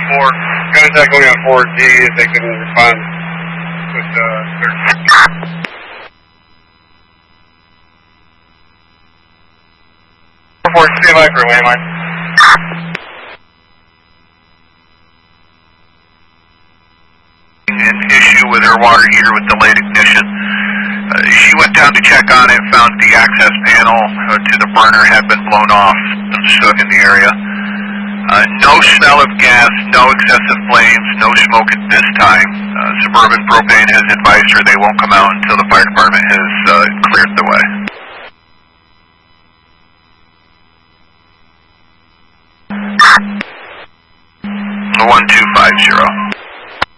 Contact going on 4G if they can respond with their... 4 standby for landline. An issue with her water heater with delayed ignition. She went down to check on it, found the access panel to the burner had been blown off and stood in the area. No smell of gas, no excessive flames, no smoke at this time. Suburban Propane has advised her they won't come out until the fire department has cleared the way. 1250.